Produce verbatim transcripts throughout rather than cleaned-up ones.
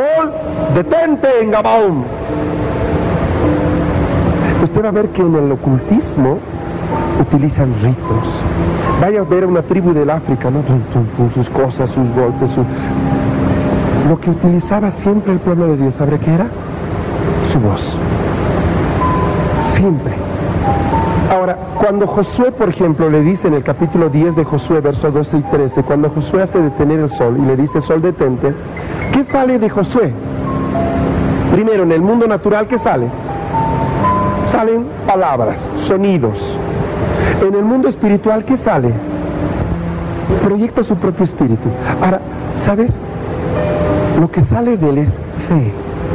sol, detente en Gabaón. Usted va a ver que en el ocultismo utilizan ritos. Vaya a ver a una tribu del África, ¿no? Con sus cosas, sus golpes, su... lo que utilizaba siempre el pueblo de Dios, ¿sabe qué era? Su voz. Siempre. Ahora, cuando Josué, por ejemplo, le dice en el capítulo diez de Josué, versos doce y trece, cuando Josué hace detener el sol y le dice, sol, detente, ¿qué sale de Josué? Primero, en el mundo natural, ¿qué sale? Salen palabras, sonidos. En el mundo espiritual, ¿qué sale? Proyecta su propio espíritu. Ahora, ¿sabes? Lo que sale de él es fe.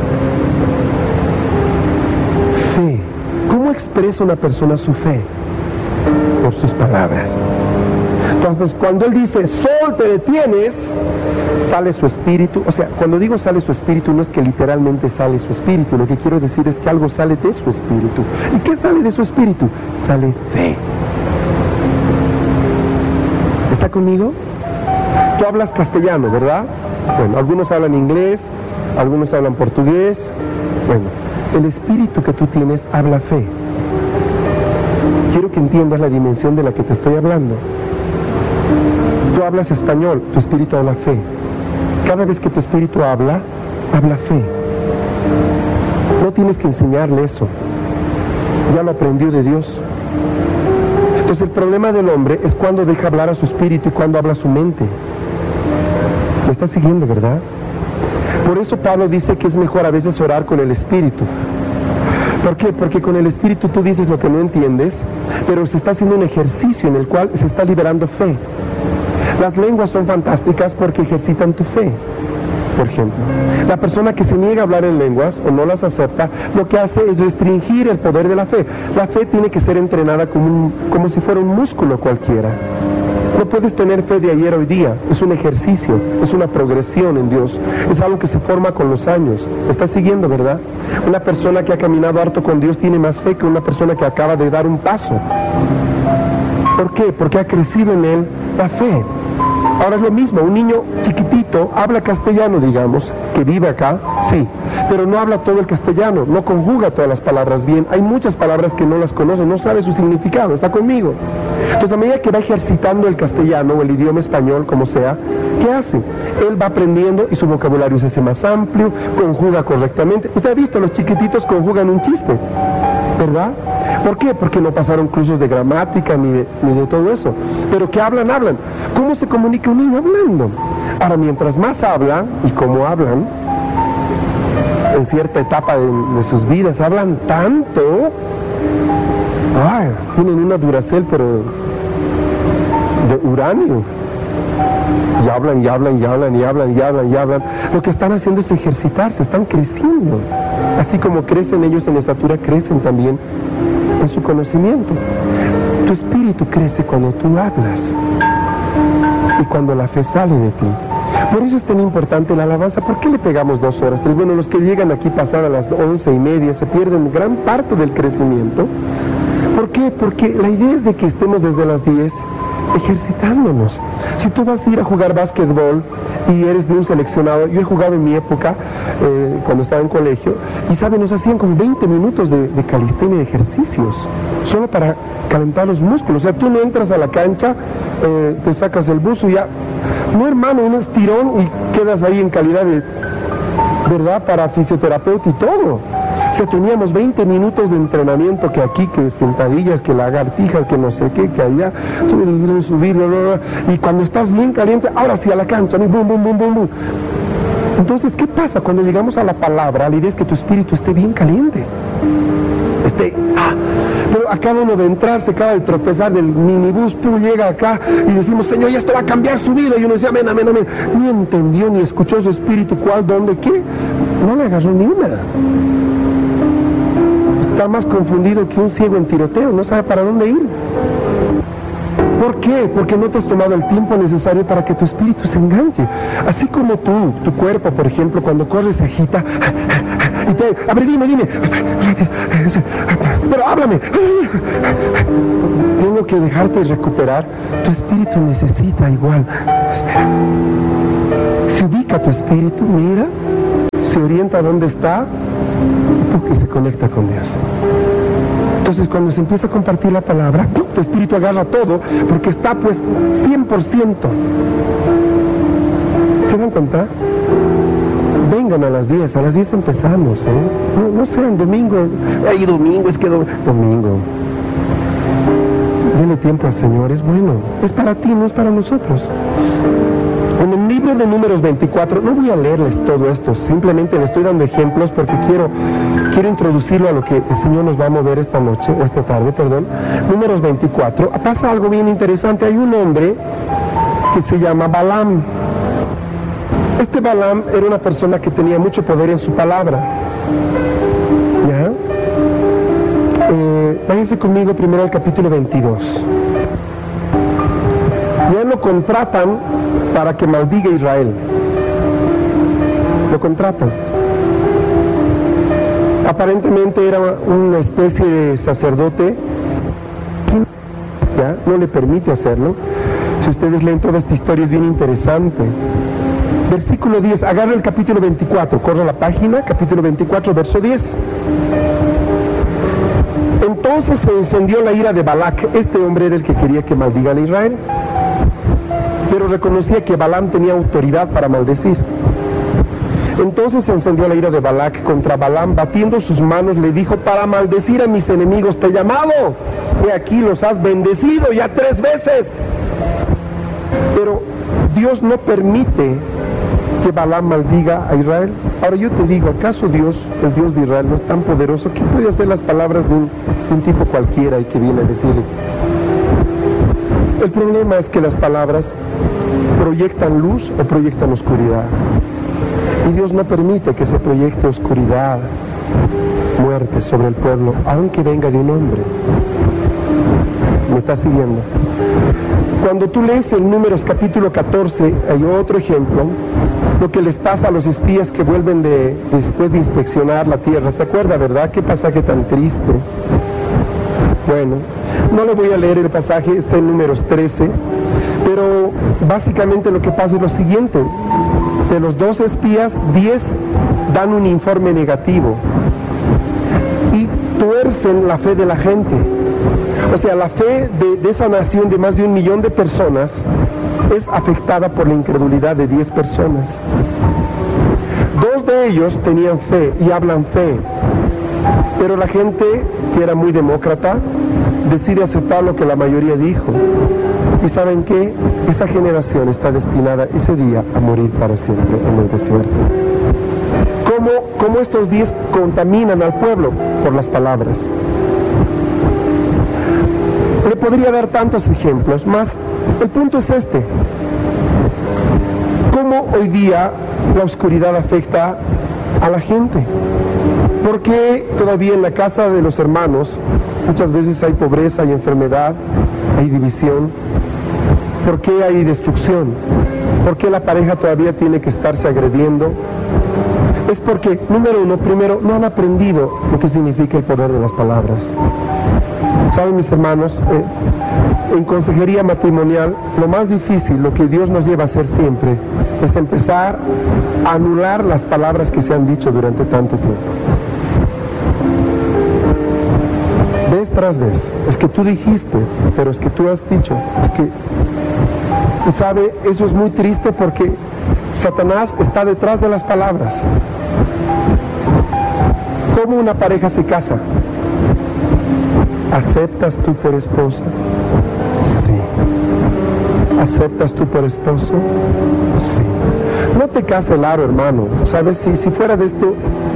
Fe. ¿Cómo expresa una persona su fe? Por sus palabras. Entonces, cuando él dice, sol, te detienes, sale su espíritu. O sea, cuando digo sale su espíritu, no es que literalmente sale su espíritu. Lo que quiero decir es que algo sale de su espíritu. ¿Y qué sale de su espíritu? Sale fe. ¿Está conmigo? Tú hablas castellano, ¿verdad? Bueno, algunos hablan inglés, algunos hablan portugués. Bueno, el espíritu que tú tienes habla fe. Quiero que entiendas la dimensión de la que te estoy hablando. Tú hablas español, tu espíritu habla fe. Cada vez que tu espíritu habla, habla fe. No tienes que enseñarle eso. Ya lo aprendió de Dios. Entonces el problema del hombre es cuando deja hablar a su espíritu y cuando habla a su mente. ¿Me estás siguiendo, verdad? Por eso Pablo dice que es mejor a veces orar con el espíritu. ¿Por qué? Porque con el espíritu tú dices lo que no entiendes, pero se está haciendo un ejercicio en el cual se está liberando fe. Las lenguas son fantásticas porque ejercitan tu fe. Por ejemplo, la persona que se niega a hablar en lenguas o no las acepta, lo que hace es restringir el poder de la fe. La fe tiene que ser entrenada como, un, como si fuera un músculo cualquiera. No puedes tener fe de ayer a hoy día, es un ejercicio, es una progresión en Dios, es algo que se forma con los años. ¿Me estás siguiendo, verdad? Una persona que ha caminado harto con Dios tiene más fe que una persona que acaba de dar un paso. ¿Por qué? Porque ha crecido en él la fe. Ahora es lo mismo, un niño chiquitito habla castellano, digamos, que vive acá, sí, pero no habla todo el castellano, no conjuga todas las palabras bien. Hay muchas palabras que no las conoce, no sabe su significado. ¿Está conmigo? Entonces, a medida que va ejercitando el castellano o el idioma español, como sea, ¿qué hace? Él va aprendiendo y su vocabulario se hace más amplio, conjuga correctamente. Usted ha visto, los chiquititos conjugan un chiste, ¿verdad? ¿Por qué? Porque no pasaron cursos de gramática ni de, ni de todo eso. Pero que hablan, hablan. ¿Cómo se comunica un niño? Hablando. Ahora, mientras más hablan, y como hablan, en cierta etapa de, de sus vidas, hablan tanto, ay, tienen una duracel, pero de uranio. Y hablan, y hablan, y hablan, y hablan, y hablan, y hablan. Lo que están haciendo es ejercitarse, están creciendo. Así como crecen ellos en estatura, crecen también en su conocimiento. Tu espíritu crece cuando tú hablas y cuando la fe sale de ti. Por eso es tan importante la alabanza. ¿Por qué le pegamos dos horas? Pues bueno, los que llegan aquí pasar a las once y media se pierden gran parte del crecimiento. ¿Por qué? Porque la idea es de que estemos desde las diez ejercitándonos. Si tú vas a ir a jugar básquetbol y eres de un seleccionado, yo he jugado en mi época, eh, cuando estaba en colegio, y saben, nos hacían como veinte minutos de, de calistenia, de ejercicios, solo para calentar los músculos. O sea, tú no entras a la cancha, eh, te sacas el buzo y ya, no hermano, un estirón y quedas ahí en calidad de, ¿verdad?, para fisioterapeuta y todo. O sea, teníamos veinte minutos de entrenamiento, que aquí, que sentadillas, que lagartijas, que no sé qué, que allá, subir, subir, bla, bla, bla. Y cuando estás bien caliente, ahora sí a la cancha, ¿no? Bum, bum, bum, bum, bum. Entonces, ¿qué pasa? Cuando llegamos a la palabra, la idea es que tu espíritu esté bien caliente. Esté, ah, pero acaba uno de entrar, se acaba de tropezar del minibús, tú llega acá y decimos, Señor, ya esto va a cambiar su vida. Y uno dice, amén, amén, amén. Ni entendió, ni escuchó su espíritu, cuál, dónde, qué. No le agarró ni una. Está más confundido que un ciego en tiroteo, no sabe para dónde ir. ¿Por qué? Porque no te has tomado el tiempo necesario para que tu espíritu se enganche. Así como tú, tu cuerpo, por ejemplo, cuando corres se agita y te... A ver, dime, dime. Pero háblame. Tengo que dejarte recuperar. Tu espíritu necesita igual. Espera. Se ubica tu espíritu, mira, se orienta a dónde está y se conecta con Dios. Entonces cuando se empieza a compartir la palabra, tu espíritu agarra todo, porque está pues cien por ciento. ¿Se dan cuenta? Vengan a las diez, a las diez empezamos, ¿eh? No, no sean domingo, ay, domingo, es que do... domingo. Dile tiempo al Señor, es bueno, es para ti, no es para nosotros. En el libro de Números veinticuatro, no voy a leerles todo esto, simplemente les estoy dando ejemplos porque quiero, quiero introducirlo a lo que el Señor nos va a mover esta noche, o esta tarde, perdón. Números veinticuatro, pasa algo bien interesante. Hay un hombre que se llama Balaam. Este Balaam era una persona que tenía mucho poder en su palabra. ¿Ya? Eh, váyanse conmigo primero al capítulo veintidós. Ya lo contratan para que maldiga a Israel. Lo contratan. Aparentemente era una especie de sacerdote. ¿Ya? No le permite hacerlo. Si ustedes leen toda esta historia es bien interesante. Versículo diez, agarra el capítulo veinticuatro, corre la página, capítulo veinticuatro, verso diez. Entonces se encendió la ira de Balac. Este hombre era el que quería que maldigan a Israel, pero reconocía que Balaam tenía autoridad para maldecir. Entonces se encendió la ira de Balac contra Balaam, batiendo sus manos le dijo: para maldecir a mis enemigos te he llamado, y aquí los has bendecido ya tres veces. Pero Dios no permite que Balaam maldiga a Israel. Ahora yo te digo, ¿acaso Dios, el Dios de Israel, no es tan poderoso que puede hacer las palabras de un, de un tipo cualquiera y que viene a decirle? El problema es que las palabras proyectan luz o proyectan oscuridad. Y Dios no permite que se proyecte oscuridad, muerte sobre el pueblo, aunque venga de un hombre. ¿Me está siguiendo? Cuando tú lees el Números capítulo catorce, hay otro ejemplo, lo que les pasa a los espías que vuelven de, después de inspeccionar la tierra. ¿Se acuerda, verdad? Qué pasaje tan triste. Bueno, no le voy a leer el pasaje, está en Números trece, pero básicamente lo que pasa es lo siguiente. De los doce espías, diez dan un informe negativo y tuercen la fe de la gente. O sea, la fe de, de esa nación de más de un millón de personas es afectada por la incredulidad de diez personas. Dos de ellos tenían fe y hablan fe, pero la gente, que era muy demócrata, decide aceptar lo que la mayoría dijo. ¿Y saben qué? Esa generación está destinada ese día a morir para siempre en el desierto. ¿Cómo, cómo estos diez contaminan al pueblo? Por las palabras. Le podría dar tantos ejemplos, más el punto es este. ¿Cómo hoy día la oscuridad afecta a la gente? ¿Por qué todavía en la casa de los hermanos muchas veces hay pobreza, hay enfermedad, hay división? ¿Por qué hay destrucción? ¿Por qué la pareja todavía tiene que estarse agrediendo? Es porque, número uno, primero, no han aprendido lo que significa el poder de las palabras. ¿Saben, mis hermanos? Eh, en consejería matrimonial, lo más difícil, lo que Dios nos lleva a hacer siempre, es empezar a anular las palabras que se han dicho durante tanto tiempo. Vez tras vez, es que tú dijiste, pero es que tú has dicho, es que... Y sabe, eso es muy triste porque Satanás está detrás de las palabras. ¿Cómo una pareja se casa? ¿Aceptas tú por esposa? Sí. ¿Aceptas tú por esposo? Sí. No te cases el aro, hermano. ¿Sabes? Si, si fuera de esto...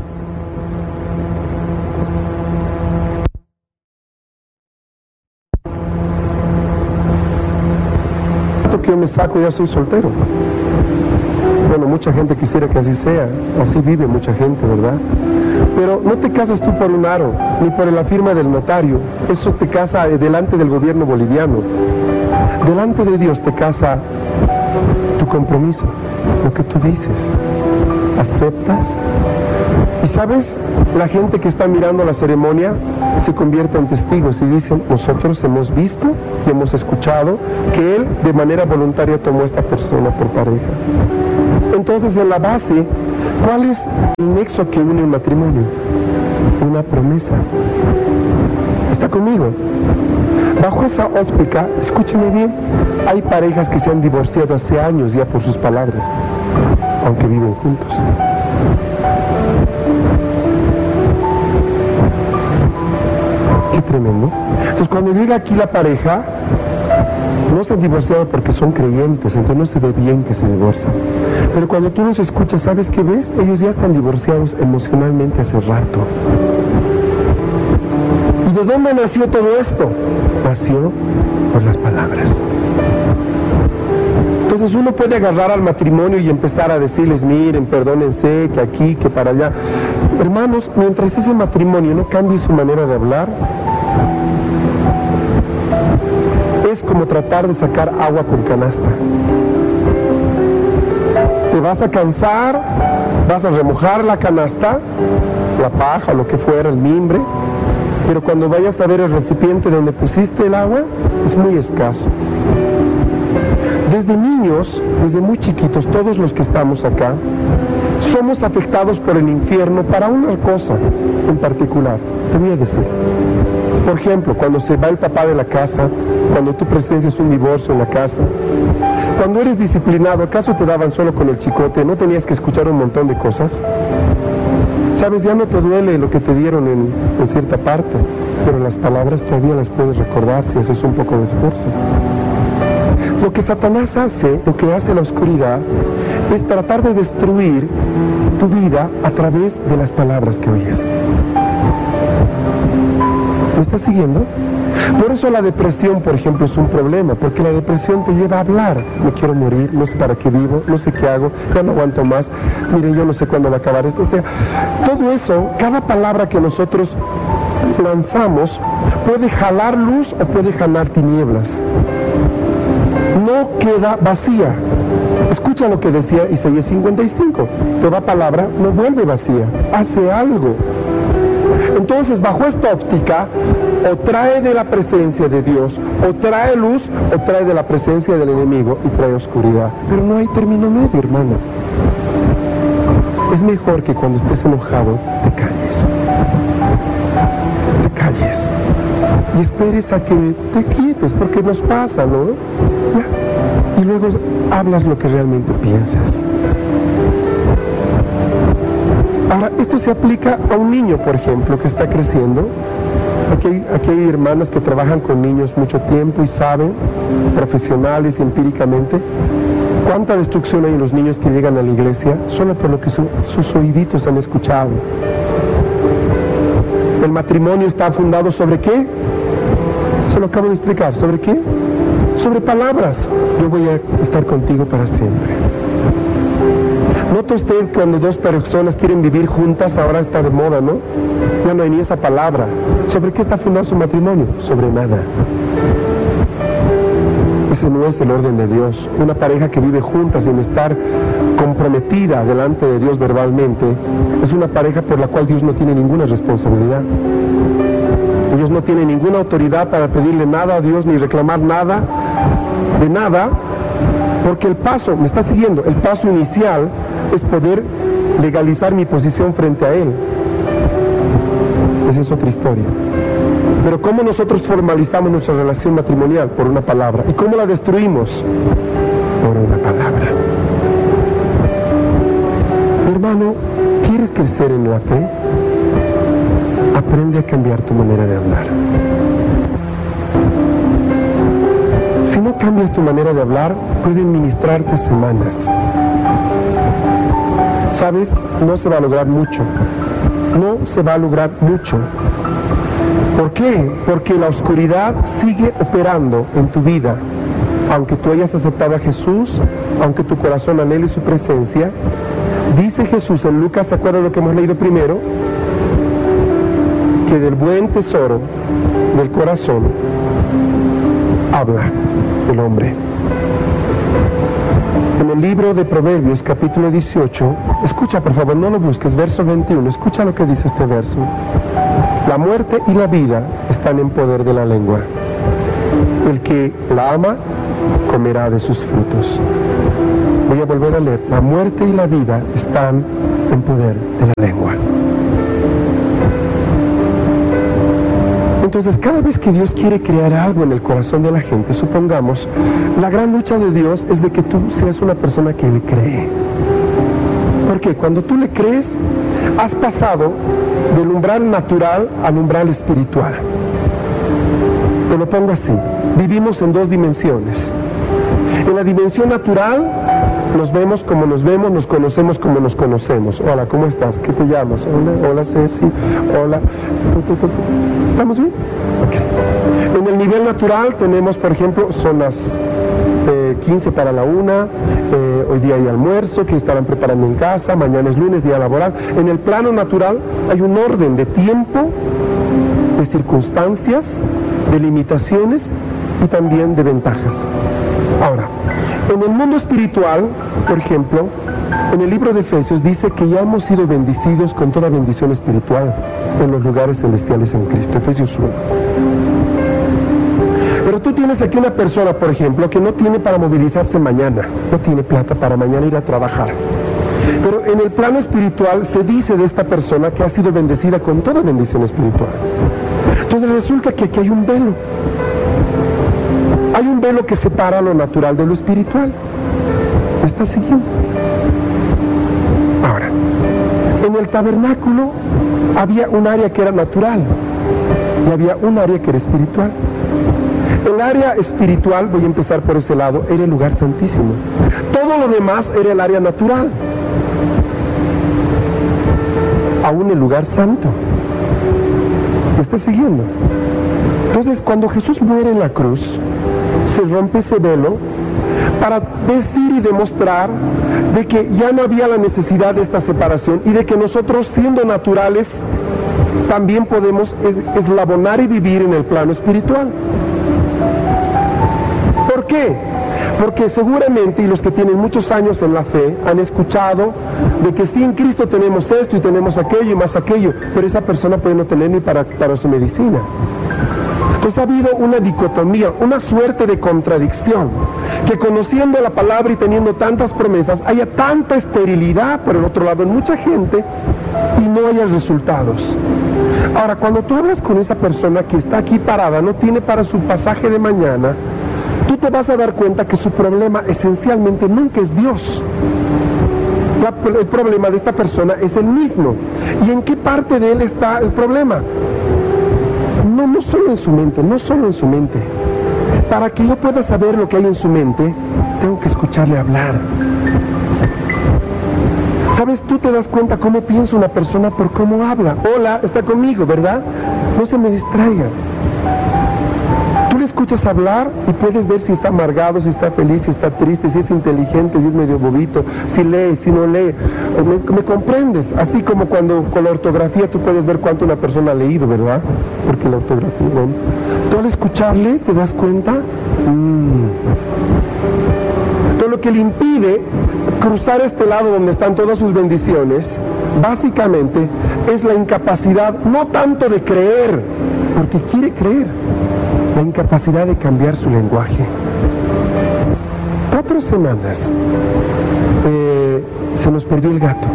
que yo me saco, ya soy soltero. Bueno, mucha gente quisiera que así sea, así vive mucha gente, ¿verdad? Pero no te casas tú por un aro, ni por la firma del notario. Eso te casa delante del gobierno boliviano. Delante de Dios te casa tu compromiso, lo que tú dices. ¿Aceptas? Y sabes, la gente que está mirando la ceremonia se convierte en testigos y dicen: nosotros hemos visto y hemos escuchado que él de manera voluntaria tomó a esta persona por pareja. Entonces, en la base ¿Cuál es el nexo que une un matrimonio? Una promesa. ¿Está conmigo? Bajo esa óptica, escúcheme bien, hay parejas que se han divorciado hace años ya por sus palabras, aunque viven juntos. Qué tremendo. Entonces, cuando llega aquí la pareja, no se han divorciado porque son creyentes, entonces no se ve bien que se divorcian. Pero cuando tú los escuchas, ¿sabes qué ves? Ellos ya están divorciados emocionalmente hace rato. ¿Y de dónde nació todo esto? Nació por las palabras. Entonces uno puede agarrar al matrimonio y empezar a decirles, miren, perdónense, que aquí, que para allá. Hermanos, mientras ese matrimonio no cambie su manera de hablar, es como tratar de sacar agua con canasta. Te vas a cansar, vas a remojar la canasta, la paja, lo que fuera, el mimbre, pero cuando vayas a ver el recipiente donde pusiste el agua, es muy escaso. Desde niños, desde muy chiquitos, todos los que estamos acá, somos afectados por el infierno para una cosa en particular. Te voy a decir. Por ejemplo, cuando se va el papá de la casa, cuando tú presencias un divorcio en la casa, cuando eres disciplinado, ¿acaso te daban solo con el chicote? ¿No tenías que escuchar un montón de cosas? Sabes, ya no te duele lo que te dieron en, en cierta parte, pero las palabras todavía las puedes recordar si haces un poco de esfuerzo. Lo que Satanás hace, lo que hace la oscuridad, es tratar de destruir tu vida a través de las palabras que oyes. ¿Me estás siguiendo? Por eso la depresión, por ejemplo, es un problema, porque la depresión te lleva a hablar. Me quiero morir, no sé para qué vivo, no sé qué hago, ya no aguanto más, miren, yo no sé cuándo va a acabar esto. O sea, todo eso, cada palabra que nosotros lanzamos puede jalar luz o puede jalar tinieblas. No queda vacía. Escucha lo que decía Isaías cincuenta y cinco. Toda palabra no vuelve vacía, hace algo. Entonces, bajo esta óptica, o trae de la presencia de Dios, o trae luz, o trae de la presencia del enemigo y trae oscuridad. Pero no hay término medio, hermano. Es mejor que cuando estés enojado, te calles. Te calles. Y esperes a que te quietes, porque nos pasa, ¿no? Y luego hablas lo que realmente piensas. Ahora, esto se aplica a un niño, por ejemplo, que está creciendo. Aquí hay, aquí hay hermanas que trabajan con niños mucho tiempo y saben, profesionales y empíricamente, cuánta destrucción hay en los niños que llegan a la iglesia solo por lo que su, sus oíditos han escuchado. El matrimonio está fundado ¿sobre qué? Se lo acabo de explicar. ¿Sobre qué? Sobre palabras. Yo voy a estar contigo para siempre. ¿Nota usted cuando dos personas quieren vivir juntas, ahora está de moda, ¿no? Ya no hay ni esa palabra. ¿Sobre qué está fundado su matrimonio? Sobre nada. Ese no es el orden de Dios. Una pareja que vive juntas sin estar comprometida delante de Dios verbalmente, es una pareja por la cual Dios no tiene ninguna responsabilidad. Dios no tiene ninguna autoridad para pedirle nada a Dios ni reclamar nada de nada, porque el paso, me está siguiendo, el paso inicial es poder legalizar mi posición frente a Él. Esa es otra historia. Pero ¿cómo nosotros formalizamos nuestra relación matrimonial? Por una palabra. ¿Y cómo la destruimos? Por una palabra. Hermano, ¿quieres crecer en la fe? Aprende a cambiar tu manera de hablar. Si no cambias tu manera de hablar, pueden ministrarte semanas. ¿Sabes? No se va a lograr mucho. No se va a lograr mucho. ¿Por qué? Porque la oscuridad sigue operando en tu vida. Aunque tú hayas aceptado a Jesús, aunque tu corazón anhele su presencia, dice Jesús en Lucas, ¿se acuerdan de lo que hemos leído primero? Que del buen tesoro del corazón habla el hombre. En el libro de Proverbios, capítulo dieciocho, escucha por favor, no lo busques, verso veintiuno, escucha lo que dice este verso. La muerte y la vida están en poder de la lengua. El que la ama, comerá de sus frutos. Voy a volver a leer. La muerte y la vida están en poder de la lengua. Entonces, cada vez que Dios quiere crear algo en el corazón de la gente, supongamos, la gran lucha de Dios es de que tú seas una persona que le cree. Porque cuando tú le crees, has pasado del umbral natural al umbral espiritual. Te lo pongo así: vivimos en dos dimensiones. En la dimensión natural nos vemos como nos vemos, nos conocemos como nos conocemos. Hola, ¿cómo estás? ¿Qué te llamas? Hola, hola Ceci, hola. ¿Estamos bien? Ok. En el nivel natural tenemos, por ejemplo, son las eh, quince para la una, eh, hoy día hay almuerzo que estarán preparando en casa, mañana es lunes, día laboral. En el plano natural hay un orden de tiempo, de circunstancias, de limitaciones y también de ventajas. Ahora, en el mundo espiritual, por ejemplo, en el libro de Efesios dice que ya hemos sido bendecidos con toda bendición espiritual en los lugares celestiales en Cristo. Efesios uno. Pero tú tienes aquí una persona, por ejemplo, que no tiene para movilizarse mañana, no tiene plata para mañana ir a trabajar. Pero en el plano espiritual se dice de esta persona que ha sido bendecida con toda bendición espiritual. Entonces resulta que aquí hay un velo. Hay un velo que separa lo natural de lo espiritual. ¿Me estás siguiendo? Ahora, en el tabernáculo había un área que era natural y había un área que era espiritual. El área espiritual, voy a empezar por ese lado, era el lugar santísimo. Todo lo demás era el área natural. Aún el lugar santo. ¿Me estás siguiendo? Entonces, cuando Jesús muere en la cruz, se rompe ese velo para decir y demostrar de que ya no había la necesidad de esta separación y de que nosotros, siendo naturales, también podemos eslabonar y vivir en el plano espiritual. ¿Por qué? Porque seguramente, y los que tienen muchos años en la fe, han escuchado de que sí, en Cristo tenemos esto y tenemos aquello y más aquello, pero esa persona puede no tener ni para, para su medicina. Entonces ha habido una dicotomía, una suerte de contradicción, que conociendo la palabra y teniendo tantas promesas, haya tanta esterilidad por el otro lado en mucha gente y no haya resultados. Ahora, cuando tú hablas con esa persona que está aquí parada, no tiene para su pasaje de mañana, tú te vas a dar cuenta que su problema esencialmente nunca es Dios. La, el problema de esta persona es el mismo. ¿Y en qué parte de él está el problema? No, no solo en su mente, no solo en su mente. Para que yo pueda saber lo que hay en su mente, tengo que escucharle hablar. ¿Sabes? Tú te das cuenta cómo piensa una persona por cómo habla. Hola, está conmigo, ¿verdad? No se me distraiga. Tú le escuchas hablar y puedes ver si está amargado, si está feliz, si está triste, si es inteligente, si es medio bobito, si lee, si no lee. ¿Me, me comprendes? Así como cuando con la ortografía tú puedes ver cuánto una persona ha leído, ¿verdad? Porque la ortografía, bueno. Tú al escucharle te das cuenta. Mm. Todo lo que le impide cruzar este lado donde están todas sus bendiciones, básicamente es la incapacidad, no tanto de creer, porque quiere creer, la incapacidad de cambiar su lenguaje. Cuatro semanas eh, se nos perdió el gato.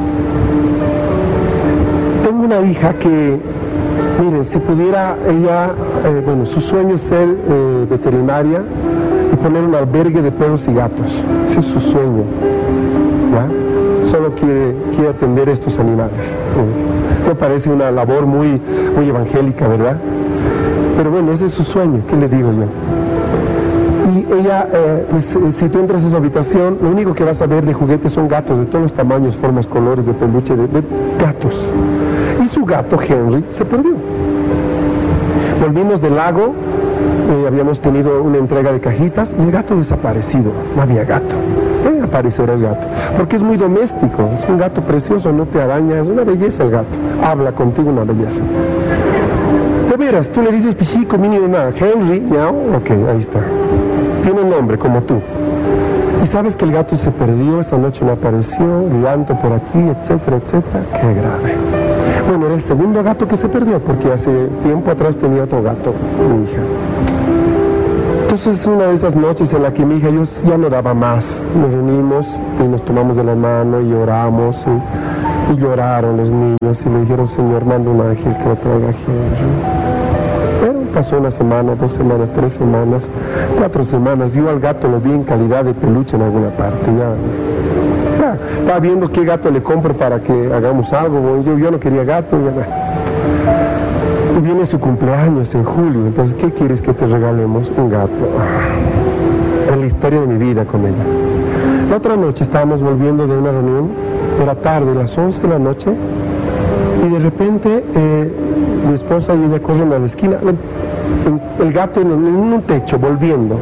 Tengo una hija que, miren, si pudiera ella, eh, bueno, su sueño es ser eh, veterinaria y poner un albergue de perros y gatos. Ese es su sueño, ¿ya? Solo quiere, quiere atender estos animales. Me parece una labor muy, muy evangélica, ¿verdad? Pero bueno, ese es su sueño, ¿qué le digo yo? Y ella, eh, pues, si tú entras en su habitación, lo único que vas a ver de juguetes son gatos, de todos los tamaños, formas, colores, de peluche, de, de gatos. Y su gato, Henry, se perdió. Volvimos del lago, eh, habíamos tenido una entrega de cajitas, y el gato desaparecido, no había gato. Puede aparecer el gato, porque es muy doméstico, es un gato precioso, no te araña, es una belleza el gato, habla contigo, una belleza. De veras, tú le dices pichico, mínimo nada, Henry, miau, ok, ahí está. Tiene un nombre, como tú. Y sabes que el gato se perdió, esa noche no apareció, llanto por aquí, etcétera, etcétera. Qué grave. Bueno, era el segundo gato que se perdió, porque hace tiempo atrás tenía otro gato, mi hija. Entonces, una de esas noches en la que mi hija y yo ya no daba más. Nos reunimos y nos tomamos de la mano y oramos. Y Y lloraron los niños y le dijeron, Señor, manda un ángel que lo traiga a Henry. Pero pasó una semana, dos semanas, tres semanas, cuatro semanas. Yo al gato lo vi en calidad de peluche en alguna parte. Ya, ya estaba viendo qué gato le compro para que hagamos algo. Yo, yo no quería gato. Ya. Y viene su cumpleaños en julio. Entonces, ¿qué quieres que te regalemos? Un gato. Ah, en la historia de mi vida con ella. La otra noche estábamos volviendo de una reunión. Era tarde, las once de la noche, y de repente eh, mi esposa y ella corren a la esquina, el, el gato en, en un techo, volviendo.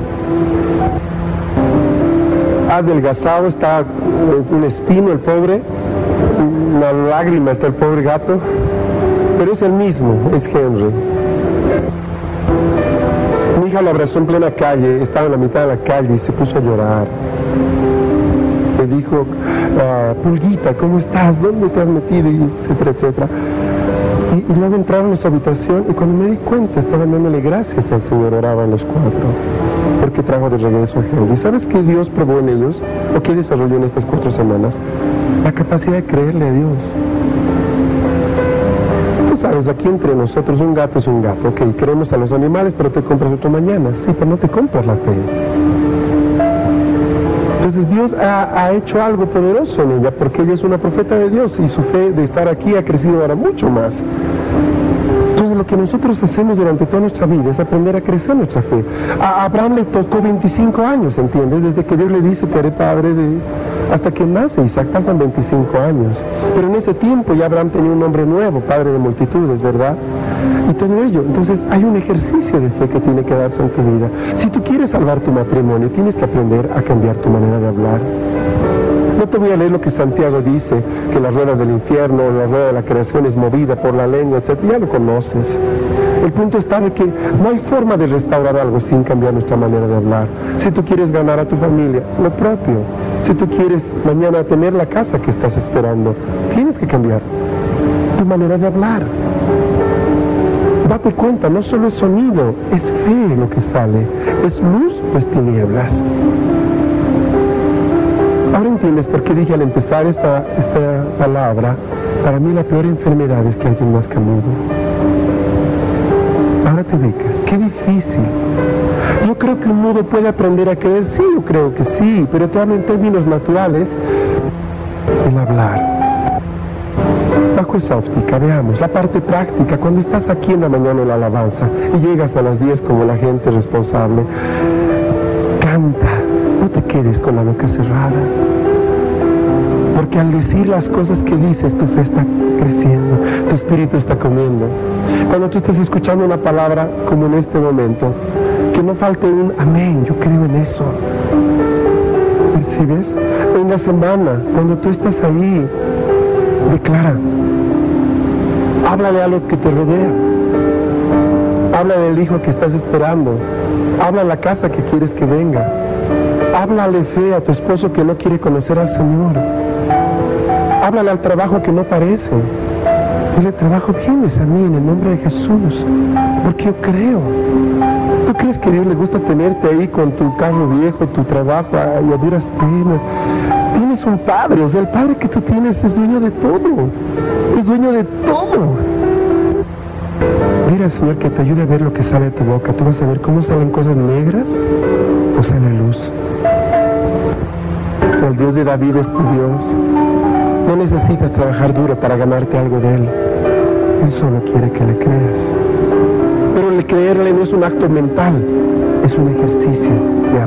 Adelgazado, está un espino el pobre, una lágrima está el pobre gato, pero es el mismo, es Henry. Mi hija lo abrazó en plena calle, estaba en la mitad de la calle y se puso a llorar. Le dijo, uh, Pulguita, ¿cómo estás? ¿Dónde te has metido? Y etcétera, etcétera. Y, y luego entraron a su habitación y cuando me di cuenta estaban dándole gracias al Señor, oraban los cuatro, porque trajo de regreso a Henry. ¿Sabes qué Dios probó en ellos? ¿O qué desarrolló en estas cuatro semanas? La capacidad de creerle a Dios. Tú sabes, aquí entre nosotros un gato es un gato. Ok, queremos a los animales, pero te compras otro mañana. Sí, pero no te compras la fe. Entonces Dios ha, ha hecho algo poderoso en ella, porque ella es una profeta de Dios y su fe de estar aquí ha crecido ahora mucho más. Entonces lo que nosotros hacemos durante toda nuestra vida es aprender a crecer nuestra fe. A Abraham le tocó veinticinco años, ¿entiendes? Desde que Dios le dice, te haré padre de... hasta que nace Isaac, pasan veinticinco años. Pero en ese tiempo ya Abraham tenía un nombre nuevo, padre de multitudes, ¿verdad? Y todo ello. Entonces hay un ejercicio de fe que tiene que darse en tu vida. Si tú quieres salvar tu matrimonio, tienes que aprender a cambiar tu manera de hablar. No te voy a leer lo que Santiago dice, que la rueda del infierno, la rueda de la creación es movida por la lengua, etcétera. Ya lo conoces. El punto está de que no hay forma de restaurar algo sin cambiar nuestra manera de hablar. Si tú quieres ganar a tu familia, lo propio. Si tú quieres mañana tener la casa que estás esperando, tienes que cambiar tu manera de hablar. Date cuenta, no solo es sonido, es fe lo que sale, es luz o es tinieblas. Ahora entiendes por qué dije al empezar esta, esta palabra, para mí la peor enfermedad es que alguien nazca mudo. Ahora te ubicas, qué difícil. Yo creo que un mudo puede aprender a creer, sí, yo creo que sí, pero te hablo en términos naturales, el hablar. Bajo esa óptica, veamos, la parte práctica, cuando estás aquí en la mañana en la alabanza y llegas a las diez como la gente responsable, canta, no te quedes con la boca cerrada, porque al decir las cosas que dices, tu fe está creciendo, tu espíritu está comiendo. Cuando tú estás escuchando una palabra como en este momento, que no falte un amén, yo creo en eso. ¿Percibes? En la semana, cuando tú estás ahí, declara, háblale a lo que te rodea, háblale al hijo que estás esperando, habla a la casa que quieres que venga, háblale fe a tu esposo que no quiere conocer al Señor, háblale al trabajo que no parece, dile, trabajo vienes a mí en el nombre de Jesús, porque yo creo. ¿Tú crees que a Dios le gusta tenerte ahí con tu carro viejo, tu trabajo y a duras penas? Tienes un padre, o sea, el padre que tú tienes es dueño de todo, es dueño de todo. Mira, Señor, que te ayude a ver lo que sale de tu boca. Tú vas a ver cómo salen cosas negras o sale luz. El Dios de David es tu Dios. No necesitas trabajar duro para ganarte algo de Él. Él solo quiere que le creas. Pero el creerle no es un acto mental, es un ejercicio de